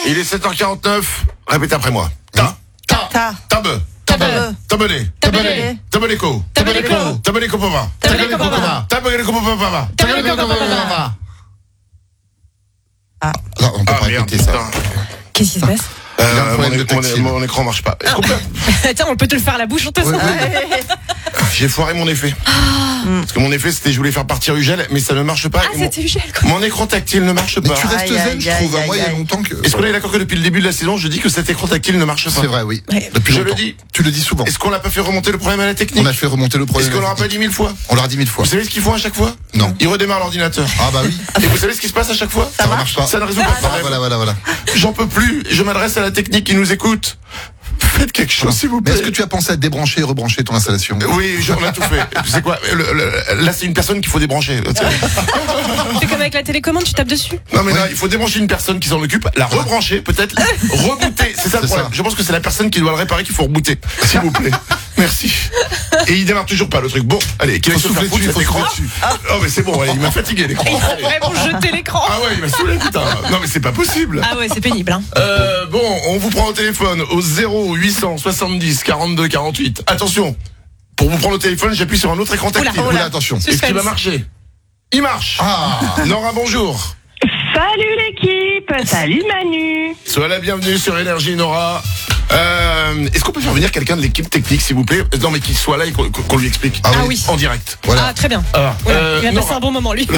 Il est 7h49. Répétez après moi. Non, on peut pas répéter ça. Qu'est-ce qui se passe? Mon écran marche pas. Est-ce qu'on peut... Attends, on peut te le faire à la bouche, on te sent. J'ai foiré mon effet. Parce que mon effet, c'était je voulais faire partir Ugel, mais ça ne marche pas. Ah, c'était Ugel, quoi. Mon écran tactile ne marche Mais pas. tu restes zen, je trouve. Moi, il y a longtemps que. Est-ce qu'on est d'accord que depuis le début de la saison, je dis que cet écran tactile ne marche pas? C'est vrai, oui. Ouais. Depuis Je longtemps. le dis. Tu le dis souvent. Est-ce qu'on l'a pas fait remonter le problème à la technique? On a fait remonter le problème. Est-ce qu'on l'aura pas dit 1000 fois? On l'a dit 1000 fois. Vous savez ce qu'ils font à chaque fois? Non. Ils redémarrent l'ordinateur. Ah bah oui. Et vous savez ce qui se passe à chaque fois? Ça marche pas. Ça ne résout pas le Ah, problème. voilà. J'en peux plus. Je m'adresse à la technique qui nous écoute. Faites quelque chose, s'il vous Mais plaît. est-ce que tu as pensé à débrancher et rebrancher ton installation? Oui, on a tout fait. Tu sais quoi? Là, c'est une personne qu'il faut débrancher. C'est comme avec la télécommande, tu tapes dessus. Non, mais là, il faut débrancher une personne qui s'en occupe, la rebrancher, peut-être, rebooter. C'est ça le C'est problème. ça. Je pense que c'est la personne qui doit le réparer qu'il faut rebooter. S'il vous plaît. Merci. Et il démarre toujours pas, le truc. Bon, allez, qui va Faut se faire souffler foutre dessus, cet faut écran? souffler dessus. Oh, mais c'est bon, ouais, il m'a fatigué, l'écran. Allez. Vraiment jeter l'écran. Ah ouais, il m'a saoulé, putain. Non, mais c'est pas possible. Ah ouais, c'est pénible, hein. Bon, on vous prend au téléphone au 0870 42 48. Attention, pour vous prendre au téléphone, j'appuie sur un autre écran tactile. Oula. Oula, attention. Est-ce qu'il va marcher? Il marche. Ah. Nora, bonjour. Salut l'équipe, salut Manu. Sois la bienvenue sur Énergie, Nora. Est-ce qu'on peut faire venir quelqu'un de l'équipe technique, s'il vous plaît? Non, mais qu'il soit là et qu'on lui explique. Ah oui. En direct. Voilà. Ah, très bien. Ah, Oula, il va Nora. passer un bon moment, lui.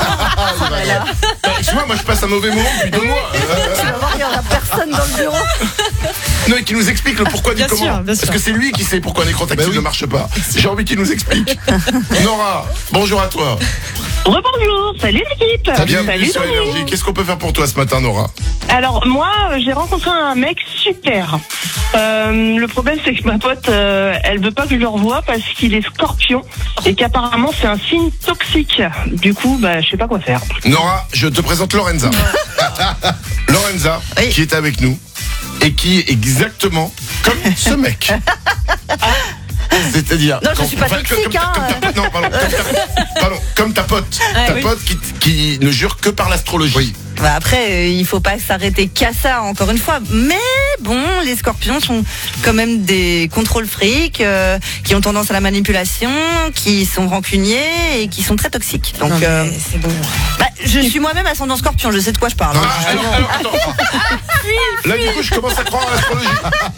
Excuse-moi, moi je passe un mauvais moment depuis 2 mois. Tu vas voir, il n'y aura personne dans le bureau. Non, et qui nous explique le pourquoi du Bien comment. sûr, bien Parce sûr. que c'est lui qui sait pourquoi un écran tactile Bah oui. ne marche pas. J'ai envie qu'il nous explique. Nora, bonjour à toi. Rebonjour, salut l'équipe. Bienvenue sur Manu. Énergie. Qu'est-ce qu'on peut faire pour toi ce matin, Nora? Alors moi, j'ai rencontré un mec super. Le problème c'est que ma pote, elle veut pas que je le revoie parce qu'il est scorpion et qu'apparemment c'est un signe toxique. Du coup, je sais pas quoi faire. Nora, je te présente Lorenza. Lorenza, Oui. qui est avec nous et qui est exactement comme ce mec. C'est-à-dire... Non, je suis pas toxique, comme ta pote. Ah, Ta oui. pote qui ne jure que par l'astrologie. Oui. Bah après, il faut pas s'arrêter qu'à ça, encore une fois. Mais bon, les scorpions sont quand même des contrôles fric, qui ont tendance à la manipulation, qui sont rancuniers et qui sont très toxiques. Donc, Non, mais c'est bon. je suis moi-même ascendant scorpion, je sais de quoi je parle. Ah, alors, attends. Là, du coup, je commence à croire à l'astrologie.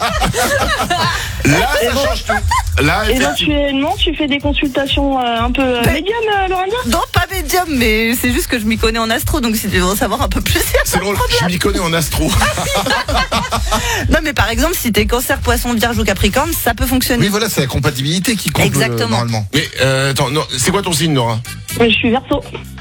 Là, ça change tout. Là, effectivement. Éventuellement, tu fais des consultations un peu médium, Lorenza? Non, pas médium, mais c'est juste que je m'y connais en astro, donc si tu veux en savoir un peu plus, c'est C'est drôle, je m'y connais en astro. Non, mais par exemple, si t'es cancer, poisson, vierge ou capricorne, ça peut fonctionner. Oui, voilà, c'est la compatibilité qui compte Exactement. normalement. Mais attends, non, c'est quoi ton signe, Nora? Je suis Verseau.